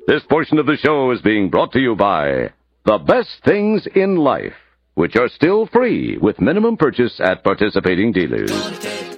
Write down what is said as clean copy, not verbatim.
This portion of the show is being brought to you by The Best Things in Life, which are still free with minimum purchase at participating dealers.